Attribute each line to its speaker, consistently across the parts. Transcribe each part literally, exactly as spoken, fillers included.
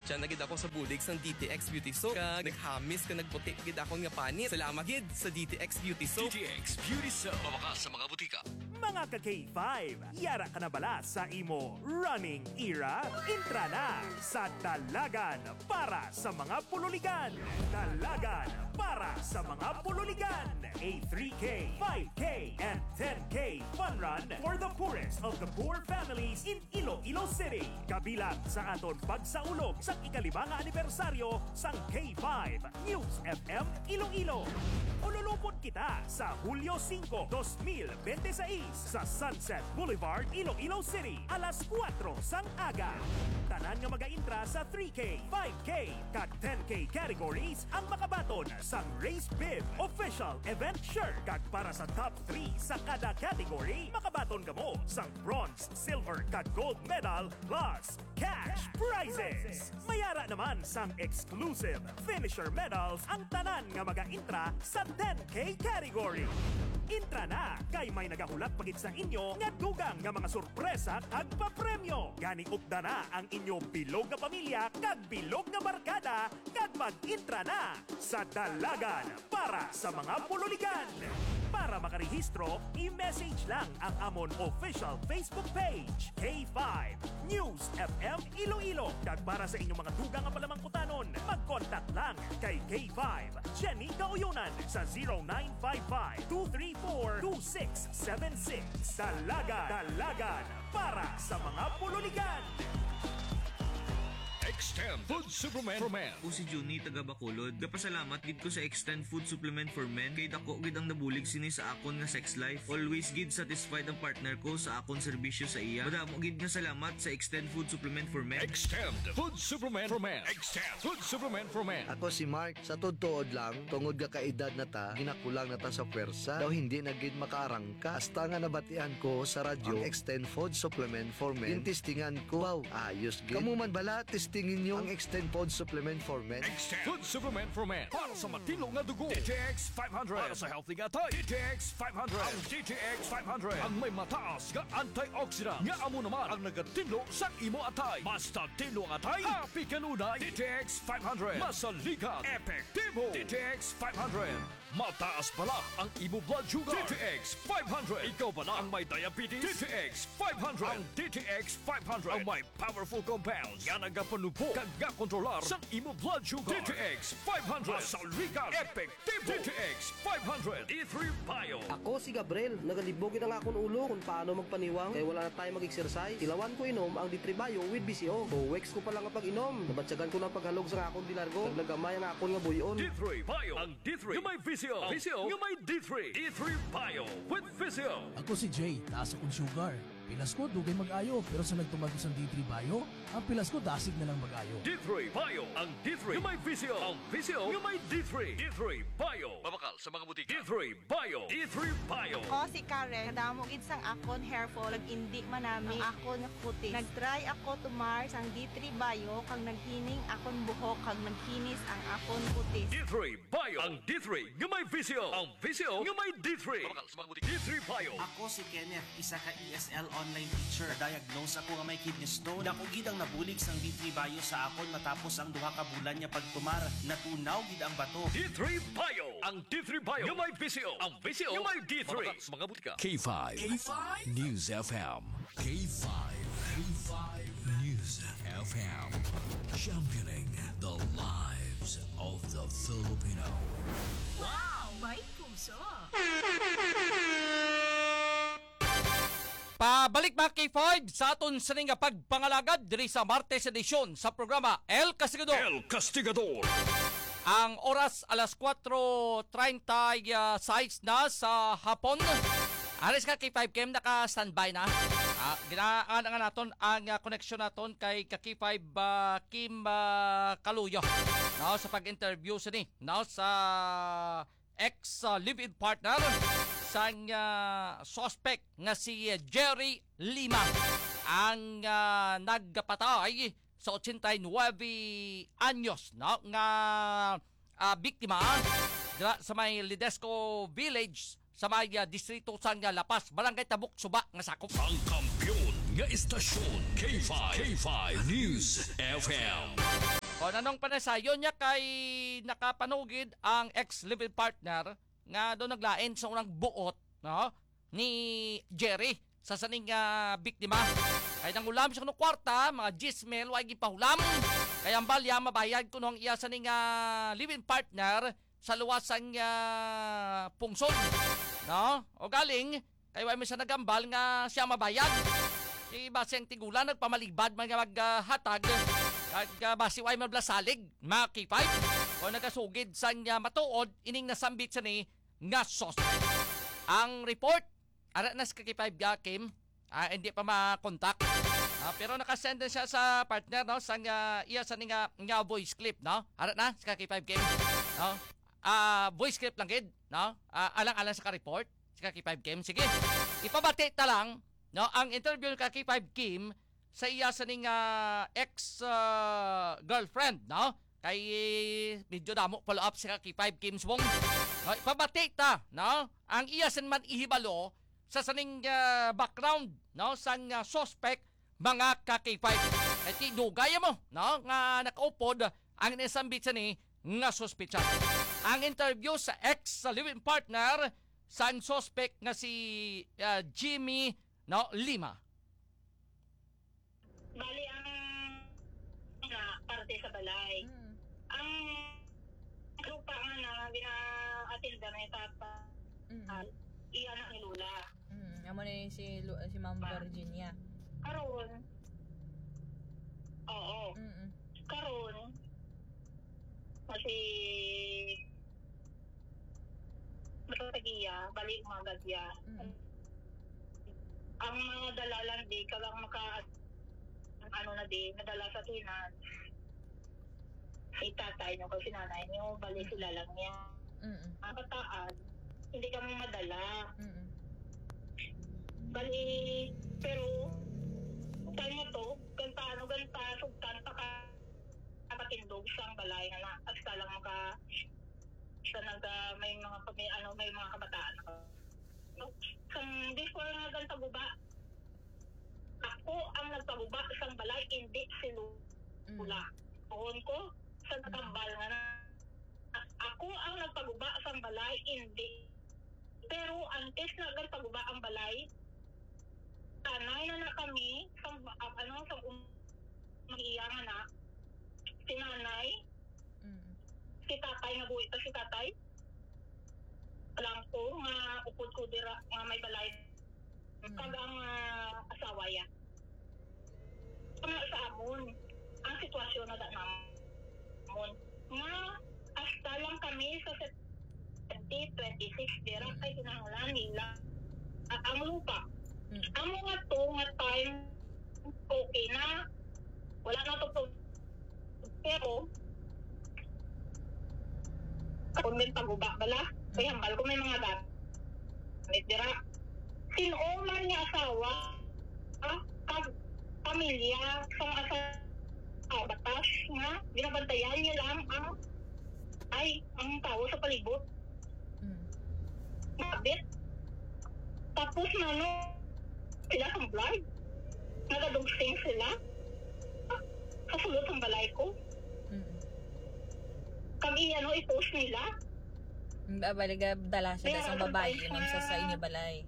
Speaker 1: Siya na gid ako sa bulig sang D T X Beauty Soap. Kag naghamis ka nagputi gid ako nga panit. Salamat gid sa D T X Beauty Soap.
Speaker 2: D T X Beauty Soap. Mawakas sa mga butika.
Speaker 3: Mga ka-K five, yara ka na bala sa imo running era? Intra na sa Dalagan para sa mga pululigan. Dalagan para sa mga pululigan. A three K, five K, and ten K fun run for the poorest of the poor families in Iloilo City. Kabilang sa aton pagsaulog sa ikalimang anibersaryo sang K five News F M Iloilo. Ululupot kita sa Hulyo five, twenty twenty-six sa Sunset Boulevard, Iloilo City, alas kwatro sang aga. Tanan nga mag-intra sa three K, five K, kag ten K categories ang makabaton sang Race Bib Official Event Shirt. Kag para sa top three sa kada category, makabaton ka mo sang bronze, silver, kag gold medal plus cash prizes. Mayara naman sang exclusive finisher medals ang tanan nga mag-intra sa ten K category. Intra na kay may nagahulat pagit sa inyo nga dugang nga mga sorpresa kag papremyo. Gani upda na ang inyo bilog nga pamilya kag bilog nga barkada kag mag-intra na sa Dalagan para sa mga pululigan. Para makarehistro, i-message lang ang amon official Facebook page, K five News F M Iloilo. Kag para sa inyong mga dugang nga palamangkutanon, mag-contact lang kay K five Jenny Kauyonan sa zero nine five five, two three four, two six seven six. Dalagan, Dalagan para sa mga pululigan.
Speaker 2: Extend Food Supplement for Men.
Speaker 4: Ako si Juni, taga Bacolod. Gapasalamat gid ko sa Extend Food Supplement for Men. Kay dako gid ang nabulig sini sa akon nga sex life. Always gid satisfied ang partner ko sa akon serbisyo sa iya. Madamo gid nga salamat sa Extend Food Supplement for Men.
Speaker 2: Extend Food Supplement for Men. Extend Food Supplement for Men.
Speaker 5: Ako si Mark. Sa tuod lang, tungod ka kaedad na ta, ginakulang na ta sa pwersa. Daw hindi na gid makaarangka. Hasta nga nabatian ko sa radyo, ang Extend Food Supplement for Men. Tintistingan ko, wow, ayos gid. Kamu man bala, testingin nyo ang Extend Food Supplement for Men.
Speaker 2: Extend Food Supplement for Men. Para sa matino nga dugo. D T X five hundred. Para sa healthy nga tay. D T X five hundred. Ang D T X five hundred. Ang may mataas nga antioxidant. Nga amo naman ang nagatinlo sa imo atay. Basta tinlo ang atay, happy kanunay. D T X five hundred. Masaligan. Epektibo. D T X five hundred. Mataas pala ang imo blood sugar. D T X five hundred. Ikaw ba na ang may diabetes? D T X five hundred. Ang D T X five hundred. Ang may powerful compounds. Yan ang gapanupo. Kag gakontrolar sa imo blood sugar. D T X five hundred. Masaligan. Epektibo. D T X five hundred. D three Bio.
Speaker 6: Ako si Gabriel. Nagalibogin ang akong ulo kung paano magpaniwang. Kaya wala na tayo mag-exercise. Ilawan ko inom ang D three Bio with B C O. Buwex ko pa lang ang pag-inom. Nabatsagan ko na paghalog sa akong dilargo. Naglagamay ang akong nga buyon.
Speaker 2: D three Bio. Ang D three. Yung may V C O. V C O. Yung may D three. D three Bio with V C O.
Speaker 7: Ako si Jay. Taas akong sugar. Pilas ko, dugay mag-ayo. Pero sa nagtumag sa D three Bio, ang pilas ko dasig na lang mag-ayo.
Speaker 2: D three Bio. Ang D three. Yung may V C O. Ang V C O. Yung may D three. D three Bio. Mabakal sa mga butika. D three Bio. D three Bio.
Speaker 8: Ako si Karen. Kadamo gid sang akon hair fall. Nag-indi manami ang akon nga kutis. Nag-try ako tumar sang D three Bio. Kang naghining akon buhok. Kang naghinis ang akon kutis.
Speaker 2: D three Bio. Ang D three. Yung may V C O. Ang V C O. Yung may D three. Mabakal sa mga butika. D three Bio.
Speaker 9: Ako si Kenneth. Isa ka E S L online teacher. Diagnose ako nga may kidney stone. Dako gid ang nabulig sang D three Bio sa akon matapos ang duha ka bulan niya pagtumar. Natunaw gid ang bato.
Speaker 2: D three Bio. Ang D three Bio. Yung may V C O. Ang V C O. Yung may D three. Mabakal sa mga butika. K five. K five. News F M. K five. K five. News F M. Championing the lives of the Filipino.
Speaker 10: Wow! May puso!
Speaker 11: Pabalik mga K five sa aton sa nga pagpangalagad diri sa Martes edisyon sa programa El Castigador.
Speaker 2: El Castigador.
Speaker 11: Ang oras alas kwatro treinta y seis na sa hapon. Aris ka K five Kim naka-standby na. Ah, ginaan nga naton ang uh, connection naton kay ka K five uh, Kim uh, Kaluyo. Now sa pag-interview sa ni, now sa ex uh, live-in partner sang uh, suspect nga si uh, Jerry Lima ang uh, nagpatay sa eighty-nine anyos no nga uh, biktima dira sa may Lidesco Village sa may uh, distrito sang uh, Lapas, Barangay Tabuk, Suba nga sakop.
Speaker 2: Ang kampiyon nga istasyon K five. K five News F M.
Speaker 11: Kung anong panasayon niya kay nakapanugid ang ex-living partner nga doon naglain sa unang buot, no, ni Jerry sa saning uh, biktima. Kaya nang ulam siya kuno kwarta, mga gismel, wag gipahulam. Kaya ang balya mabayad kuno ang iya saning uh, living partner sa luwasang uh, pungsod. No? O galing, kaya wala mo siya nagambal nga siya mabayad. Di base ang tigulan, nagpamalibad mga maghatag. At uh, base wala mablasalig, mga K five. O nagasugid sa uh, matuod, ining nasambit sa ni nga sos. Ang report, ara na sa K five ga, Kim, uh, hindi pa makontak. Uh, pero nakasend siya sa partner, no? Sa uh, iya sa nga, nga voice clip, no? Ara na sa K five, Kim. No? Uh, voice clip lang gid, no? Uh, alang-alang sa ka-report sa K five Kim. Sige, ipabati ta lang, no? Ang interview ka K five Kim sa iya sa ning uh, ex uh, girlfriend, no? Kay medyo damo follow up sa K five Kim Swong. No? Ipabati ta, no? Ang iya san man ihibalo sa saning uh, background, no? Sang uh, suspect mga ka K five. Kaya tinugay mo, no? Nga nakaupod ang nisambit sa ni nga suspect. Ang interview sa ex-living partner sa suspect nga si uh, Jimmy, no, Lima.
Speaker 12: Bali ang na parte sa balay. Hmm. Ang grupa nga na gina-attend na tata. Mm. Uh, iyan na ni Lula.
Speaker 13: Mm. Amo ni si Lu- si Ma'am Virginia.
Speaker 12: Karon. Oo.
Speaker 13: Mm.
Speaker 12: Karon kasi matagiya, balik mga gadya. Mm. Ang mga dalalan di kalang maka ano na di, nadala sa tinan. Si tatay nyo kasi nanay nyo, balik sila lang niya. Mm. Ang kataan, hindi kami madala.
Speaker 13: Mm.
Speaker 12: Bali, pero tayo mo to, ganta ano, ganta, sugtan pa ka nakatindog siyang balay na na at ka lang maka sa naga may mga may ano may mga kabataan no? Sang before nga ganta guba ako ang nagpaguba sang balay, hindi si Lula. Pohon ko sa tambal nga na ako ang nagpaguba sang balay, hindi. Pero antes na nagpaguba ang balay, tanay na na kami sang uh, ano sang um, magiyangan na si nanay, mm. si tatay nga buhay pa si tatay. Alam ko nga upod ko dira nga may balay. Mm. Kag ang uh, asawa ya. Nga sa amon, ang sitwasyon na da namon. Nga hasta lang kami sa twenty twenty-six dira mm. ay kinahanglan nila uh, ang lupa. Mm. Amo nga to nga time okay na. Wala na to pero kung may paguba bala kaya hambal ko may mga dat may dira sinuman niya asawa ah, kag pamilya sang asawa batas nga binabantayan niya lang ang ay ang tao sa palibot mabit tapos nano sila sa vlog nagadugsing sila kasulot ang balay ko. Mm-hmm. Kami ano i-post nila.
Speaker 13: Baliga dala siya sa babae ma'am sa sa inyo balay.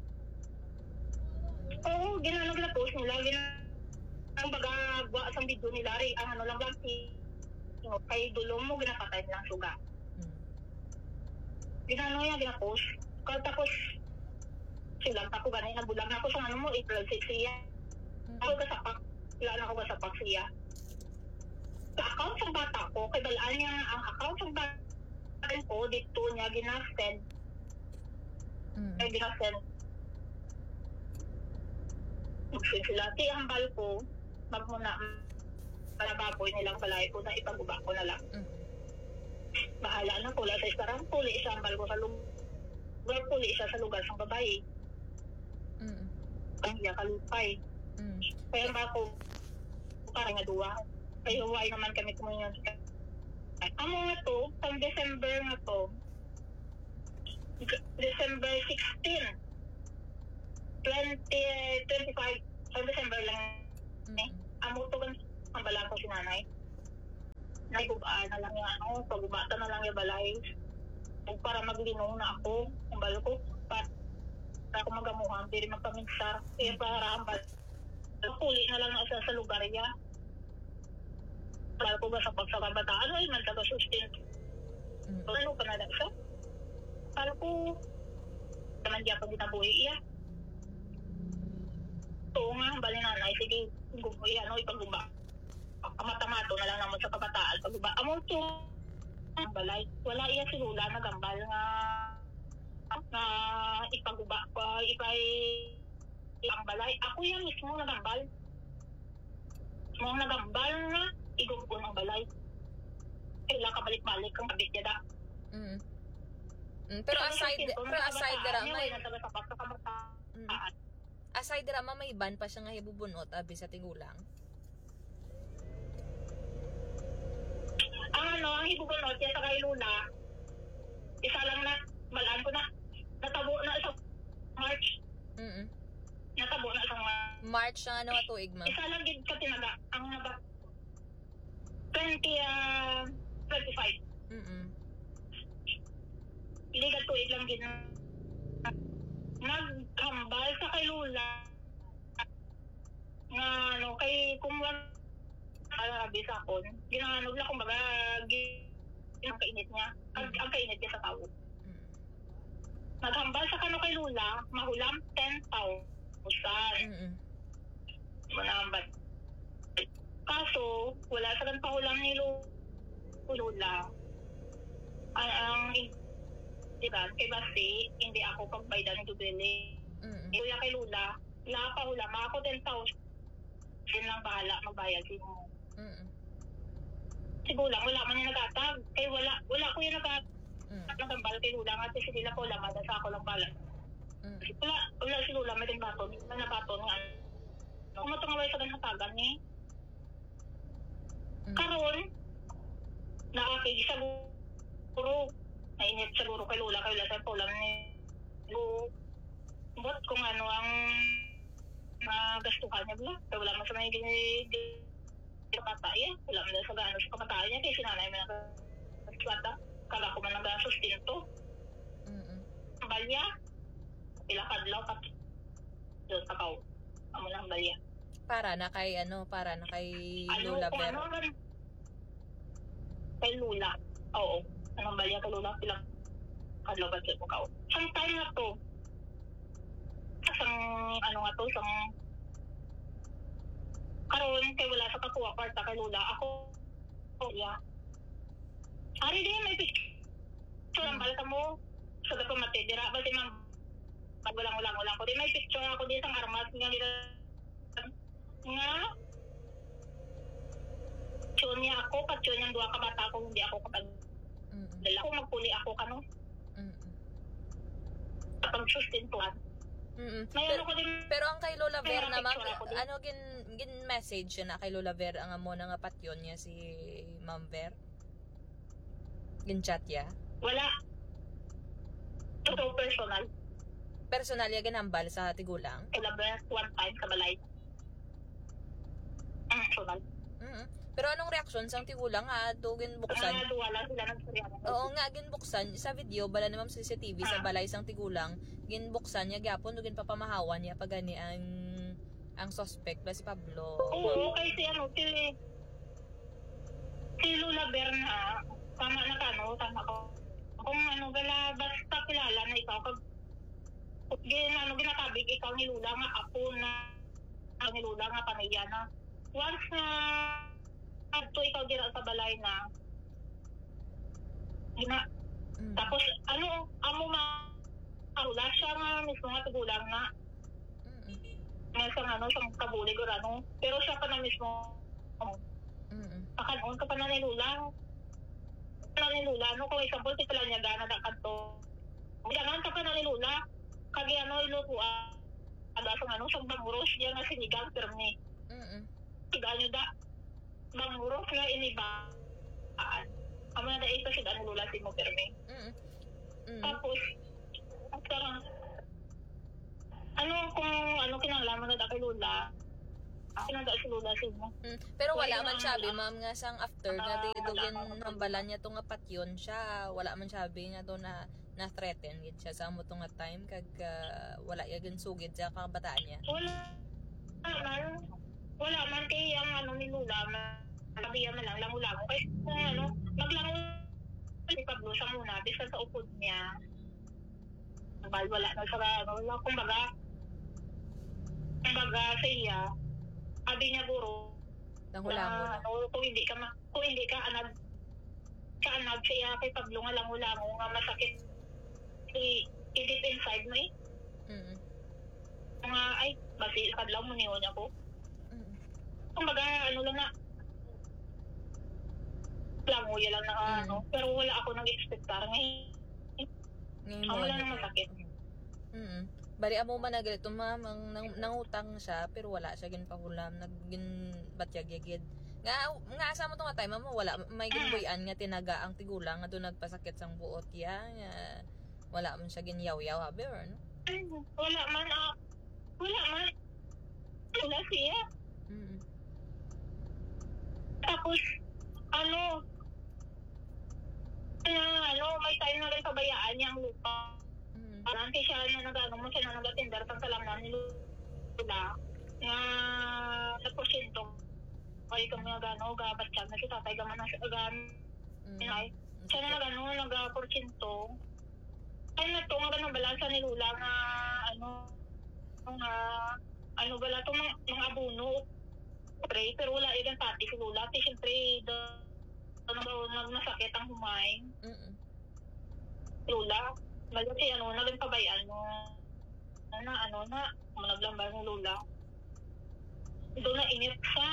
Speaker 12: Oo, ginanong na post nila. Ginanong ang bagagwa sa video nila rin. Ang ano lang lang si kay dulong mo ginapatay nilang suga. Mm. Ginanong yan ginapost. Kaya tapos silang ako ganay nabulag na ako sa ano mo April six siya. Mm. Ako kasapak. Wala na ako kasapak siya. Sa account ng bata ko, kay balaan niya ang account ng bata ko, dito niya ginasend. Mm. Ay ginasend. Magsend sila. Ti ang bal ko, magmuna, palababoy nilang balay ko na ipaguba ko na lang. Mm. Bahala na pula sa istarang, puli siya ang bal ko sa lugar, puli siya sa lugar ng babae. Mm. Ang iya kalupay. Mm. Kaya ba ako, parang nga duwa. Kaya huwag naman kami kumunyon. Amo nga to, pang December nga to, December sixteen, twenty twenty-five, pang December lang. Mm-hmm. Eh, amo to kan ang bala ko si nanay. ay gubaan na lang yung ano, pagubata na lang yung balay. Para maglinong na ako, ang balo ko, para, para ako magamuhan, hindi rin magpaminsar. Kaya para ang balo, puli na lang na sa, sa lugar niya. Balo ko ba sa pagsabataan, ay man taga-sustain. Mm. Ano pa na lang siya? Balo ko, naman di ako dinabuhi iya. Oo nga, bali nanay, sige, gubuhi, ano, ipagumba. Kamata-mato na lang naman sa kabataan. Pagumba, amon to, ang balay. Wala iya si Lula nagambal nga na ipaguba pa ipay ang balay. Ako yan mismo nagambal. Mismo nagambal nga igubo ng balay. Kailan ka balik-balik ang kabit niya da.
Speaker 13: Mm. Mm, pero aside pero aside dira may mm. aside dira may iban pa siya nga hibubunot abi sa tigulang.
Speaker 12: Ang ano, ang hibugunot niya sa kay Lula, isa lang na, malaan ko na, natabo na sa March.
Speaker 13: Mm-mm.
Speaker 12: Natabo na sa
Speaker 13: March ang ano nga tuig, ma'am?
Speaker 12: Isa lang din ka tinaga, ang naga, twenty, uh, twenty-five.
Speaker 13: Mm-mm.
Speaker 12: Ligat tuig lang din. Naghambal sa kay Lula, nga ano, kay kumuha, alabi sa akon, ginahanog lang kumbaga ang kainit niya, ang, ang kainit niya sa tao. Naghambal sa kano kay Lula, mahulam ten thousand.
Speaker 13: Mm-hmm.
Speaker 12: Manambal. Kaso, wala sa kan pahulam ni Lula. Ang, ang diba, kay Basti, hindi ako pagbayda ng Jubilee. Mm-hmm. Kuya kay Lula, wala pahulam, ako ten thousand. Yun lang bahala, magbayad sino.
Speaker 13: Mm.
Speaker 12: Siguro lang, wala man yung nagatag. Kaya wala, wala ko yung nagatag. Mm. Nagambal kay Lula nga, kasi sila po lamad, sa ako lang pala. Mm. Wala, wala si Lula, may din baton. May nabaton nga. Kung matungaway sa ganang hatagan ni. Mm. Karon, nakakig sa guro. Nainit sa guro kay Lula, kay Lula sa po lang ni. But kung ano ang nagastuhan niya ba? Kaya wala man sa may gini kapataya, wala man sa gano'n sa kapataya niya, kaya sinanay mo na kaswata, kala ko man nag-sustinto.
Speaker 13: Mm-mm.
Speaker 12: Ang balya, ilakadlaw ka doon sa kao, amo na ang balya.
Speaker 13: Para na kay, ano, para na kay
Speaker 12: ano,
Speaker 13: Lula Ver.
Speaker 12: Ano, ano, kay Lula, oo, anong balya kay Lula, ilakadlaw ka doon sa kao. Sang time na to, sang, ano nga to, sang, karon kay wala sa kakuha parta kay Lula ako oh yeah ari din may picture ang balata mo sa dapat matedira ba si ma'am pag walang ulang ulang ko din may picture ako din sang armas nga nila nga tune niya ako patune yung dua ka bata ko hindi ako kapag dala ko magpuli ako kano kapag sustintuan.
Speaker 13: Mm. Pero, pero ang kay Lola Ver naman, ano gin gin message na kay Lola Ver ang amo na nga patyon niya si Ma'am Ver? Gin chat ya?
Speaker 12: Wala. Ito personal.
Speaker 13: Personal ya ginambal sa tigulang?
Speaker 12: Lola Ver one time sa balay. Personal.
Speaker 13: Mm. Pero anong reaksyon sang tigulang ha? Do gin buksan?
Speaker 12: Ah, duwala sila nagsurya.
Speaker 13: Oo nga, gin buksan sa video bala naman sa C C T V sa balay sang tigulang. Gin buksan niya gyapon gin papamahawan niya pag gani ang ang suspect ba si Pablo.
Speaker 12: Oo, kay si ano, si si Lola Berna, tama na ka, no? Tama ko. Kung ano, wala, basta kilala na ikaw, kag gin, ano, ginakabig ikaw ni Lula nga, ako na, ni Lula nga, pamilya na. Once na, adto ikaw dira sa balay na, gina, mm. Tapos, ano, amo ma, wala siya nga, mismo nga, tugulang na, may isang ano, isang kabulig o ano, pero siya pa na mismo, ano,
Speaker 13: mm-hmm.
Speaker 12: Pakanon ka pa na ni Lula, pa na ni Lula, ano, kung example, si pala niya gana na kanto, ganahan ka pa na ni Lula, kagi ano, ilukuan, ada sa ano, isang banguros, diya nga sinigang, pero ni,
Speaker 13: mm-hmm.
Speaker 12: sigaan nyo da, banguros nga inibaan, amo na dahil pa sigaan ni Lula, si mo, pero ni,
Speaker 13: mm-hmm.
Speaker 12: Tapos, parang, ano kung ano kinalaman na kay Lula Pinanda si Lula si mo.
Speaker 13: Mm, pero wala
Speaker 12: Wala
Speaker 13: man
Speaker 12: na-
Speaker 13: sabi, ma'am, nga sang after nga
Speaker 12: Ah,
Speaker 13: di
Speaker 12: wala
Speaker 13: dugin
Speaker 12: naman.
Speaker 13: hambalan niya to nga patyon siya. Wala man sabi nga to na na-threaten gid siya sa mo to nga time kag ah, wala ya gin sugid sa kabataan niya.
Speaker 12: Wala man. Wala man kay ang ano ni Lula man. Sabihan man lang langulango. Kaya kung ano, maglango si Pablo sa muna. Bisa sa upod niya. Bal wala na sa ano. Wala, kumbaga, kumbaga sa iya, sabi niya guro,
Speaker 13: Langulango na.
Speaker 12: ano, kung hindi ka, ma- kung hindi ka anag, ka anag sa iya kay Pablo nga langulango nga masakit i, i-deep inside mo eh.
Speaker 13: Mm.
Speaker 12: Mga, ay, basi, kadlaw mo niyo niya ko.
Speaker 13: Mm.
Speaker 12: Kumbaga, ano lang na, languya lang na
Speaker 13: Mm.
Speaker 12: ano, pero wala ako nag-expectar ngayon.
Speaker 13: Ngayon
Speaker 12: Ako
Speaker 13: mo
Speaker 12: lang
Speaker 13: na-
Speaker 12: naman sakit.
Speaker 13: Mm. Bari amo man na ganito, ma'am, ang nang, nangutang siya pero wala siya gin pahulam, naggin batyag-yagid. Nga nga asa mo to nga time, ma'am, wala may ginbuyan nga tinaga ang tigulang nga do nagpasakit sang buot ya. Nga, wala man siya gin yaw-yaw habi or no?
Speaker 12: Ay, wala man, ah, wala man. Wala siya.
Speaker 13: Mm.
Speaker 12: Tapos, ano, uh, ano, may time na rin pabayaan niya ang lupa.
Speaker 13: Mm.
Speaker 12: Parang kasi siya na nag-ano mo, siya na nag-atender pang salaman ni Lula. Nga, nagporsyento. Ay, kami nag-ano, gabatsag na si tatay, gaman na siya, gan,
Speaker 13: Mm.
Speaker 12: inay. Siya na nag-ano, nag-porsyento. Ay, na to, nga ganun balansa ni Lula nga, ano, nga, ano bala to, mga, mga abuno, pre, pero wala yung pati si Lula. Kasi siyempre, doon nag nasakit ang humay.
Speaker 13: Mm.
Speaker 12: Lula. Lalo si ano, naging pabayaan mo. Na ano na, managlambar ng Lula. Doon na init siya.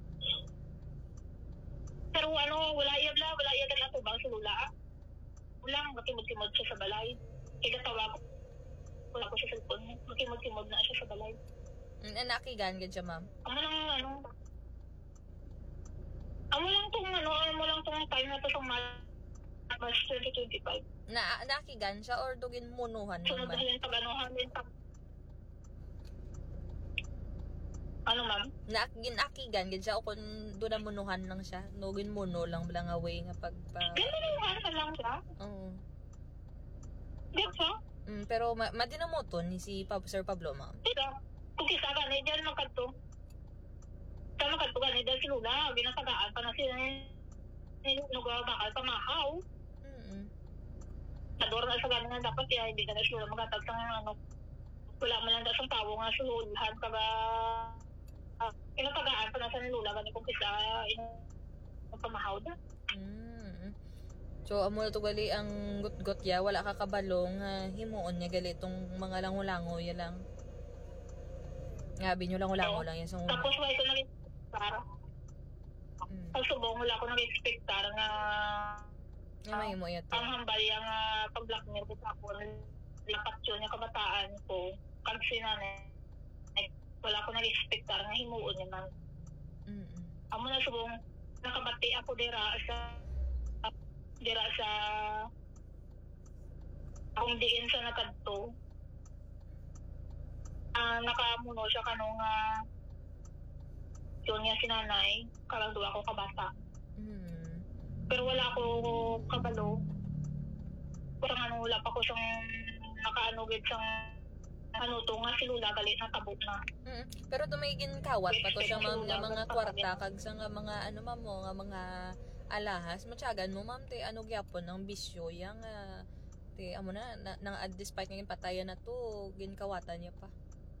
Speaker 12: Pero ano, wala iya bla, wala iya na tubang si Lula. Wala, makimod-kimod siya sa balay. Kaya tawag ko. Wala ko sa cellphone. Makimod-kimod na siya sa balay.
Speaker 13: Mm, nakigan gid siya, ma'am.
Speaker 12: Amo lang ano. Amo lang tong ano, amo lang tong time na to sa March twenty twenty-five.
Speaker 13: Na nakigan siya or dugin munuhan
Speaker 12: Sunod
Speaker 13: naman.
Speaker 12: na yung pag-anuhan din pag... Ano ma'am?
Speaker 13: Na ginakigan gid siya o kun do na munuhan lang siya. No gin muno lang blang away nga pag pa.
Speaker 12: Gananuhan ka lang siya?
Speaker 13: Oo.
Speaker 12: Di ba?
Speaker 13: Mm, pero ma madinamoton ni si Pab Sir Pablo, ma'am.
Speaker 12: Di ba? Kung kisa ka na, dyan magkanto. Sa magkanto ka na, dyan si Lula, ginasagaan pa na siya. Nagabakal pa mahaw.
Speaker 13: Mm.
Speaker 12: Nador na sa gano'n na dapat ya, hindi ka na sila magatag sa ano. Wala man lang daw sa tao nga sululhan kaga uh, inatagaan pa na sa nilula gani kung kisa yung pamahaw na.
Speaker 13: Mm. So amo na to gali ang gutgot ya, wala ka kabalong uh, himuon niya gali tong mga langulango ya lang. Ngabi nyo langulango lang yan sa una.
Speaker 12: Tapos wala ito naging para.
Speaker 13: Mm.
Speaker 12: Pag subong wala ko nag-expectar nga
Speaker 13: Nga may mo yato.
Speaker 12: ang hambal yung uh, pag-blackmail ko sa ako lapat yun yung kabataan ko kag sinanay eh, wala ko nag-expectar nga himuon yun man.
Speaker 13: Mm.
Speaker 12: Amo na subong nakabati ako dira sa dira sa akong diin sa nakadto. Ah, nakamuno siya kanong uh, yun niya sinanay kalang duwa ko kabata.
Speaker 13: Mm.
Speaker 12: Pero wala ko kabalo. Parang ano, wala pa ko siyang nakaanugid siyang ano to nga si Lula galit na tabok na.
Speaker 13: Mm. Pero tumigin kawat pa to siya, ma'am, nga mga kwarta kag sa nga mga ano, ma'am, mo nga mga alahas matyagan mo, ma'am, te ano gyapon ang bisyo yang uh, te amo na, na, na despite ngayong patayan na to ginkawatan niya pa.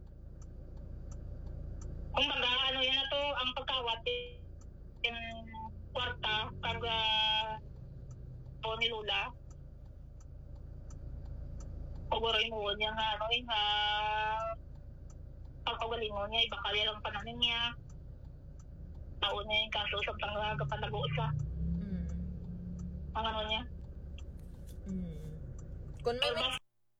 Speaker 12: Kung baga, ano yan na to, ang pagkawat yung kwarta kag uh, ni Lula. Pagwaroy mo niya nga, ano yung uh, pagkagalingon niya, ibakal yan ang pananin niya. Taon niya yung kaso sa tangga kapanago sa
Speaker 13: Mm.
Speaker 12: ang ano niya.
Speaker 13: Mm. Kung may, may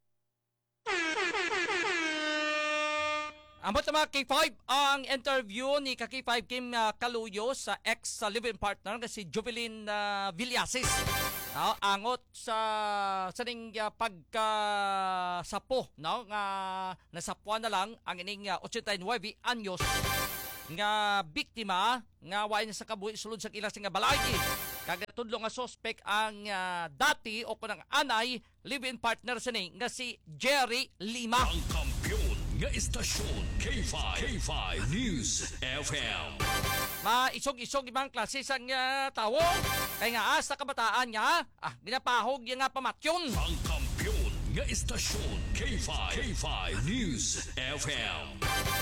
Speaker 11: Amot sa mga K five, ang interview ni ka K five Kim uh, Kaluyo sa ex uh, live-in partner nga si Jovelyn uh, Villasis. Uh, angot sa sa ning uh, pagka sapo, no, nga nasapuan na lang ang ining uh, eighty-nine anyos nga biktima nga waay niya sa kabuhi sulod sa ilang nga balay. Kagatudlo nga suspect ang uh, dati o kunang anay live-in partner sa ni nga si Jerry Lima.
Speaker 2: Ang kampiyon nga istasyon K five K five News F M.
Speaker 11: Maisog-isog ibang klase sang uh, tawo. Kaya nga sa kabataan niya, ah, ginapahog yung nga pamatyon.
Speaker 2: Ang kampiyon nga istasyon K five K five News F M.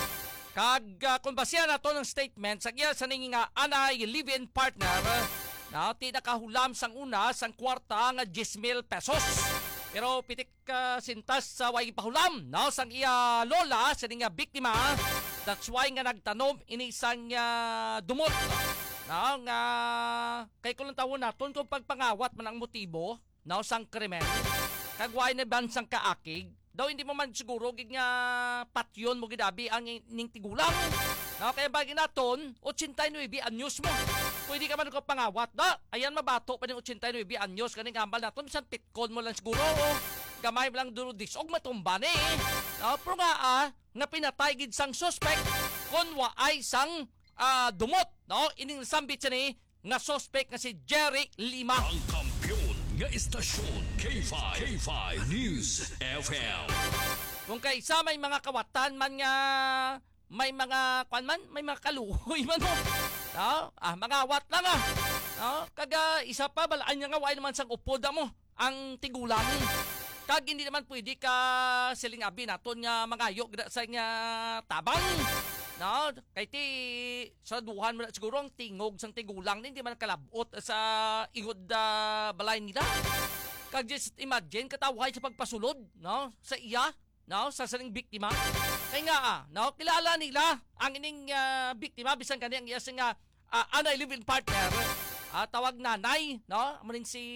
Speaker 11: Kag uh, kung basihan na to ng statement sa iya sa ningi nga anay live-in partner na ti nakahulam sang una sang kwarta nga ten mil pesos. Pero pitik ka uh, sintas sa uh, way pahulam no sang iya lola sa nga biktima. That's why nga nagtanom ini sang uh, dumot. No nga kay kulang tawo naton kung pagpangawat man ang motibo no sang krimen. Kag way na bansang kaakig daw hindi mo man siguro gig nga patyon mo gidabi ang ning tigulang. No, kaya bagay naton, eighty-nine anyos mo. Pwede ka man ko pangawat da. Ayan mabato pa ning eighty-nine anyos kaning ambal naton bisan pitkon mo lang siguro. Oh. Gamay lang duro dis og matumba ni. No, pero nga ah, nga pinatay gid sang suspect kon wa ay sang uh, dumot. No, ining sambit siya ni nga suspect nga si Jerry Lima.
Speaker 2: Ang kampiyon nga istasyon K five K five News F M.
Speaker 11: Kung kaysa may mga kawatan man nga may mga kwan man, may mga kaluhoy man mo. No? Ah, mga awat lang ah. No? Kaga isa pa balaan niya nga way naman sang upod mo ang tigulang. Kag hindi naman pwede ka siling abi naton nga mangayo sa nga tabang. No, kay ti sa duhan mo na siguro ang tingog sang tigulang hindi man kalabot sa ingod da balay nila. Kag just imagine katawhay sa pagpasulod, no, sa iya, no, sa saling biktima. Kay nga ah, no, kilala nila ang ining uh, biktima bisan kani ang iya nga uh, anay live-in partner. Uh, tawag nanay, no, amo rin si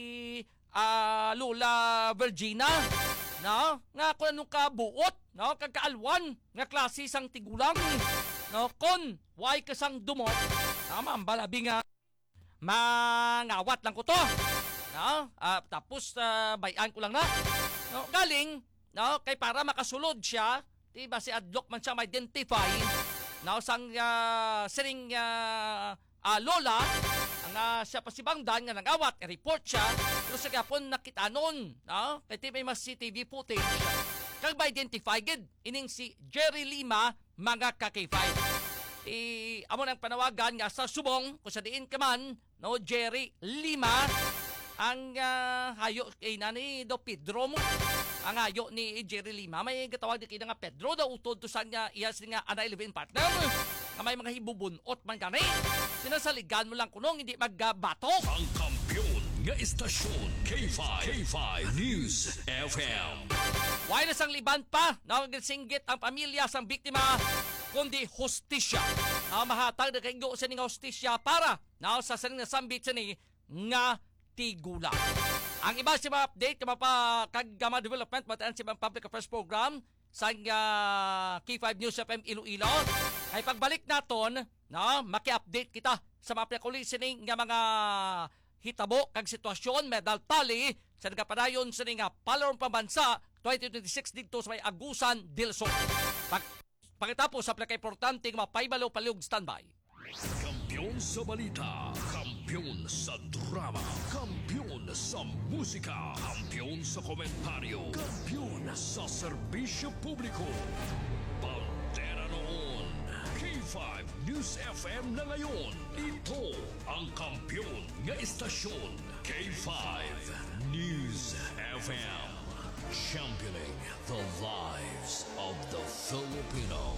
Speaker 11: uh, Lola Virginia. No, nga kung anong kabuot, no, kagkaalwan nga klase sang tigulang. No, kon why kasang dumot. Tama, balabi nga mangawat lang ko to. No, uh, tapos uh, bayan ko lang na. No, galing, no, kay para makasulod siya, diba si Adlock man siya ma-identify. No, sang uh, siring uh, uh, lola, ang uh, siya pa si Bangdan nga nangawat, i-report siya. Pero sa kapon nakita nun, no, kay may mas C C T V footage. Kag ma-identify gid ining si Jerry Lima mga ka K five. I amo nang panawagan nga sa subong kung sa diin ka man, no, Jerry Lima ang uh, hayo kay nani do Pedro mo. Ang hayo ni Jerry Lima may gatawag di kina nga Pedro daw utod to sa nga iya nga anay live-in partner. Nga may mga hibubunot man gani. Sinasaligan mo lang kunong hindi magbato.
Speaker 2: Ang kampiyon nga istasyon K five K five News F M.
Speaker 11: Why na sang liban pa nagasinggit ang pamilya sang biktima kundi hostisya. Na mahatag na kayo sa ning hostisya para na sa saning nasambit sa ni nga tigulang. Ang iba si mga update kama pa kagama development mataan si mga public affairs program sa uh, K five News F M Iloilo. Ay pagbalik naton na maki-update kita sa mga prekulisining nga mga hitabo kag sitwasyon medal tally sa nagapadayon sa nga palarong pambansa twenty twenty-six dito sa may Agusan del Sur. Pag pagkatapos sa pinaka-importante nga mapaybalaw palihog standby.
Speaker 2: Kampiyon sa balita, kampiyon sa drama, kampiyon sa musika, kampiyon sa komentaryo, kampiyon sa serbisyo publiko. Pantera noon, K five News F M na ngayon. Ito ang kampiyon nga istasyon, K five News F M. Championing the lives of the Filipino.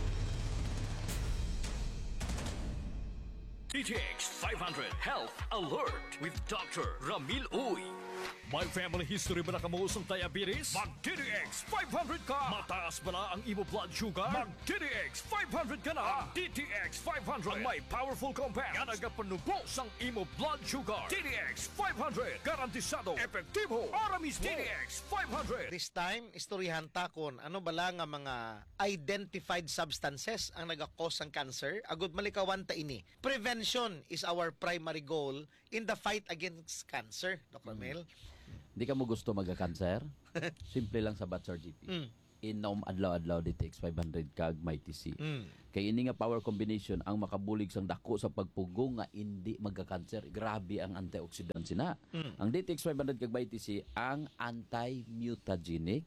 Speaker 2: D T X five hundred Health Alert with Doctor Ramil Uy. May family history ba na kamuusong diabetes? Mag-D T X five hundred ka! Mataas ba na ang imo blood sugar? Mag-D T X five hundred ka na! D T X five hundred ang may powerful compound nga nagapanubos ang imo blood sugar. D T X five hundred garantisado, epektibo, ara mismo. D T X five hundred.
Speaker 14: This time, istoryahan ta kon ano bala nga mga identified substances ang nagakos ng cancer. Agud malikawan ta ini. Prevention is our primary goal in the fight against cancer, Doctor Mel.
Speaker 15: Hindi ka mo gusto magka-cancer? Simple lang sa Batsar G P. Mm. Inom adlaw-adlaw D T X five hundred kag may T C. Mm. Kay ini nga power combination ang makabulig sang dako sa pagpugong nga hindi magka-cancer. Grabe ang antioxidant sina.
Speaker 14: Mm.
Speaker 15: Ang D T X five hundred kag may T C ang anti-mutagenic,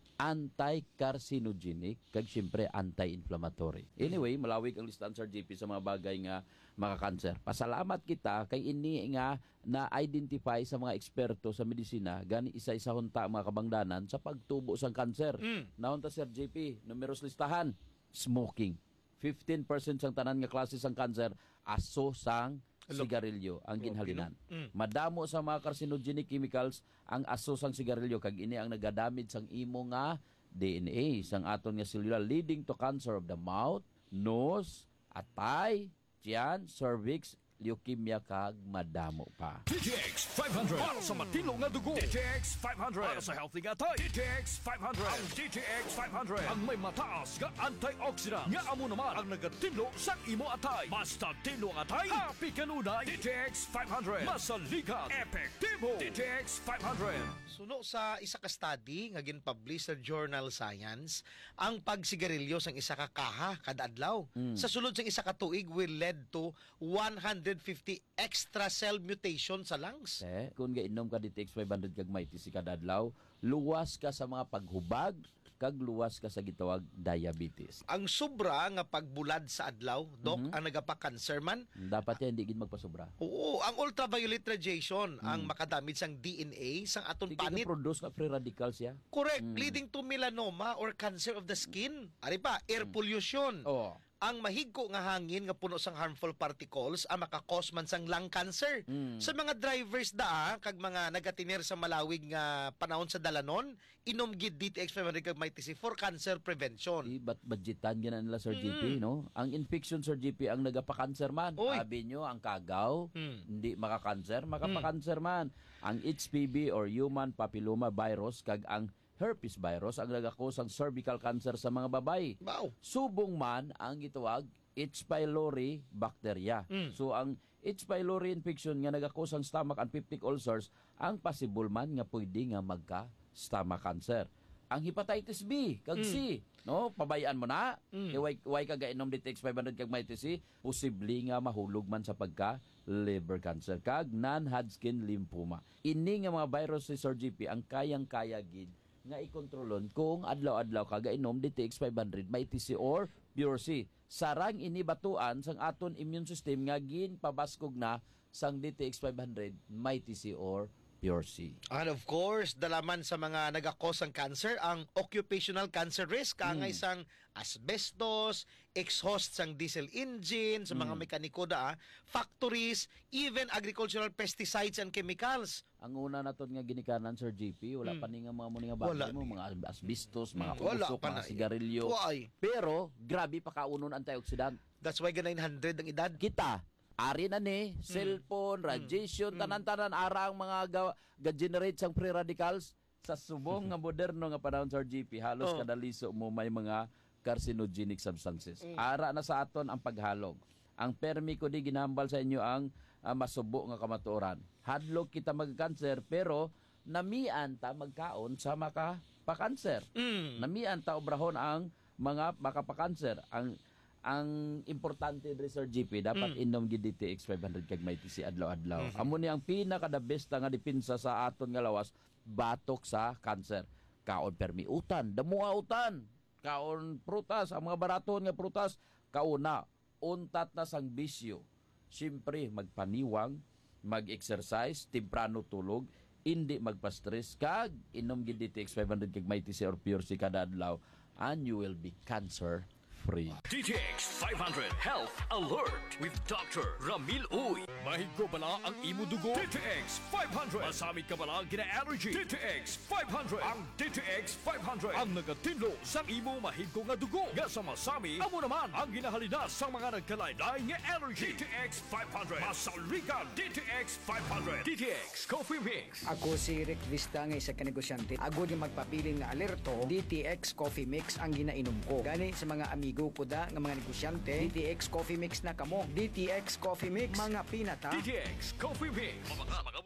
Speaker 15: anti-carcinogenic, kag syempre anti-inflammatory. Anyway, malawig ang listahan Sir J P sa mga bagay nga maka-cancer. Pasalamat kita kay ini nga na-identify sa mga eksperto sa medisina gani isa-isa hunta mga kabangdanan sa pagtubo sang cancer.
Speaker 14: Mm.
Speaker 15: Naunta Sir J P, numeros listahan, smoking. fifteen percent sang tanan nga klase sang cancer aso sang sigarilyo ang ginhalinan.
Speaker 14: Mm.
Speaker 15: Madamo sa mga carcinogenic chemicals ang aso sang sigarilyo kag ini ang nagadamage sang imo nga D N A sang aton nga selula leading to cancer of the mouth, nose, atay, tiyan, cervix, leukemia kag madamo pa.
Speaker 2: D T X five hundred para sa matilong nga dugo. D T X five hundred para sa healthy nga tayo. D T X five hundred. Ang D T X five hundred ang may mataas nga antioxidant nga amo naman ang nagatilo sa imo atay. Basta tilo ang atay, happy kanunay. D T X five hundred masaligan, epektibo. D T X five hundred.
Speaker 14: Suno sa isa ka study nga gin-publish sa Journal Science, ang pagsigarilyo sang isa ka kaha kada adlaw
Speaker 15: Mm.
Speaker 14: sa sulod sang isa ka tuig will lead to one hundred fifty extra cell mutation sa lungs.
Speaker 15: Eh, kung gainom ka D T X five hundred kag may T C kada adlaw, luwas ka sa mga paghubag kag luwas ka sa gitawag diabetes.
Speaker 14: Ang sobra nga pagbulad sa adlaw, Dok,
Speaker 15: Mhm.
Speaker 14: ang nagapa-cancer man.
Speaker 15: Dapat yan, hindi gid magpasobra.
Speaker 14: Oo, ang ultraviolet radiation ang makadamage sang D N A sang aton
Speaker 15: Hindi
Speaker 14: panit.
Speaker 15: produce nga free radicals ya.
Speaker 14: Correct,
Speaker 15: Mm.
Speaker 14: leading to melanoma or cancer of the skin. Ari pa, air pollution.
Speaker 15: Oh.
Speaker 14: Ang mahigko nga hangin nga puno sang harmful particles ang makakos man sang lung cancer.
Speaker 15: Mm.
Speaker 14: Sa mga drivers daa kag mga nagatiner sa malawig nga panahon sa dalanon, inom gid D T X five hundred kag may T C for cancer prevention.
Speaker 15: Di bat budgetan gina nila Sir G P,
Speaker 14: Mm.
Speaker 15: no? Ang infection Sir G P ang nagapa-cancer man.
Speaker 14: Oy.
Speaker 15: Sabi nyo, ang kagaw,
Speaker 14: Mm.
Speaker 15: hindi maka-cancer, makapa-cancer man. Ang H P V or human papilloma virus kag ang herpes virus ang nagakos ang cervical cancer sa mga babae.
Speaker 14: Wow.
Speaker 15: Subong man ang gitawag H. pylori bacteria.
Speaker 14: Mm.
Speaker 15: So ang H. pylori infection nga nagakos ang stomach and peptic ulcers ang possible man nga pwede nga magka stomach cancer. Ang hepatitis B kag
Speaker 14: Mm.
Speaker 15: C, no, pabayaan mo na.
Speaker 14: Mm.
Speaker 15: Kay why, why ka gainom D T X five hundred kag may T C, posible nga mahulog man sa pagka liver cancer kag non-Hodgkin lymphoma. Ini nga mga virus si Sir G P ang kayang-kaya gid nga ikontrolon kung adlaw-adlaw ka gainom D T X five hundred may T C or Pure C. Sarang ini batuan sang aton immune system nga ginpabaskog na sang D T X five hundred may T C or Pure C.
Speaker 14: And of course, dalaman sa mga nagakos ng cancer, ang occupational cancer risk, ang
Speaker 15: Mm.
Speaker 14: isang asbestos, exhaust sang diesel engine, sa mga
Speaker 15: Mm.
Speaker 14: mekaniko da, factories, even agricultural pesticides and chemicals.
Speaker 15: Ang una naton nga ginikanan Sir G P, wala
Speaker 14: Mm.
Speaker 15: pa ni nga mga muni nga
Speaker 14: Wala
Speaker 15: bagay mo, mga asbestos, mga
Speaker 14: Mm, wala
Speaker 15: usok,
Speaker 14: pa
Speaker 15: mga
Speaker 14: na.
Speaker 15: sigarilyo.
Speaker 14: Why?
Speaker 15: Pero grabe pa kaunon antioxidant.
Speaker 14: That's why nine hundred ang edad.
Speaker 15: Kita ari na ni cellphone, radiation, tanan-tanan ara ang mga ga- ga-generate sang free radicals sa subong nga moderno nga panahon Sir G P. Halos
Speaker 14: Oh.
Speaker 15: kada liso mo may mga carcinogenic substances.
Speaker 14: Mm.
Speaker 15: Ara na sa aton ang paghalog. Ang permi ko di ginahambal sa inyo ang uh, masubo nga kamatuoran. Hadlok kita magkanser pero namian ta magkaon sa maka pa-cancer.
Speaker 14: Mm.
Speaker 15: Namian ta obrahon ang mga makapakanser. Ang ang importante diri Sir G P dapat
Speaker 14: Mm.
Speaker 15: inom gid D T X five hundred kag may T C adlaw-adlaw.
Speaker 14: Mhm.
Speaker 15: Amo ni ang pinaka the best nga depensa sa aton nga lawas batok sa cancer. Kaon permiutan, damuautan, kaon prutas, ang mga baraton nga prutas, kauna untat na sang bisyo. Siyempre magpaniwang, mag-exercise, temprano tulog, hindi magpa-stress kag inom gid D T X five hundred kag may T C or Pure C kada adlaw and you will be cancer free.
Speaker 2: D T X five hundred Health Alert with Doctor Ramil Uy. Mahigko bala ang imo dugo? D T X five hundred. Masamit ka bala gina-allergy? D T X five hundred. Ang D T X five hundred ang nagatinlo sa imo mahigko nga dugo. Nga sa masami, amo naman ang ginahalinas sa mga nagkalaylay nga allergy. D T X five hundred. Masaligan D T X five hundred. D T X Coffee Mix.
Speaker 16: Ako si Rick Vista nga isa ka negosyante. Ako di magpabiling nga alerto, D T X Coffee Mix ang ginainom ko. Gani sa mga amigo ko da nga mga negosyante, D T X Coffee Mix na kamo. D T X Coffee Mix, mga pinata.
Speaker 2: D T X Coffee Mix. Mga mga butika. D T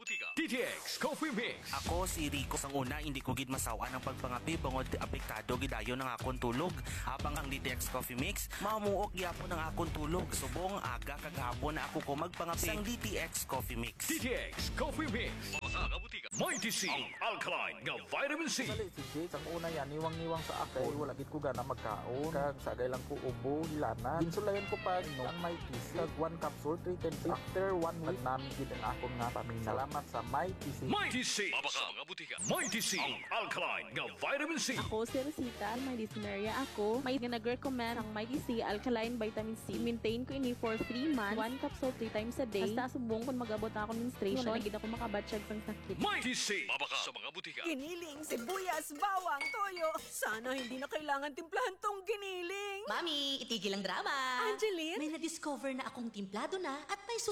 Speaker 2: T X Coffee Mix.
Speaker 9: Ako si Rico. Sang una, hindi ko gid masawa ng pagpangapi bangod apektado gidayo ng akong tulog. Habang ang D T X Coffee Mix, mamuok gyapon ng akong tulog. Subong aga kagahapon na ako ko magpangapi sang D T X Coffee Mix.
Speaker 2: D T X Coffee Mix. Mighty C, ang alkaline nga vitamin C.
Speaker 17: Dali si Jake, ang una yan, niwang-niwang sa akay, wala gid ko gana magkaon. Kag sagay lang ko ubo, hilana. Ginsulayan ko pa no, ang Mighty C. Kag one capsule, three ten days. After one week, namin gid ang akong nga paminaw. Salamat sa Mighty C.
Speaker 2: Mighty C, mabaka mga butika. Mighty C, ang alkaline nga vitamin C.
Speaker 18: Ako si Rosita, may dyspnea ako. May nag-recommend ang Mighty C Alkaline Vitamin C. Maintain ko ini for three months, one capsule three times a day. Hasta subong kung mag-abot na ako ng menstruation, wala gid ako makabatsyag sang sakit.
Speaker 2: Mighty C, mabaka sa mga butika.
Speaker 10: Giniling, sibuyas, bawang, toyo. Sana hindi na kailangan timplahan tong giniling.
Speaker 19: Mami, itigil ang drama.
Speaker 10: Angeline?
Speaker 19: May na-discover na akong timplado na at may